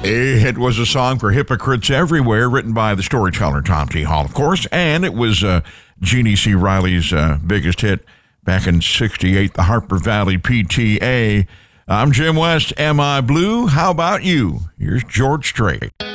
It was a song for Hypocrites Everywhere, written by the storyteller Tom T. Hall, of course, and it was Jeannie C. Riley's biggest hit back in '68, the Harper Valley PTA. I'm Jim West. Am I blue? How about you? Here's George Strait.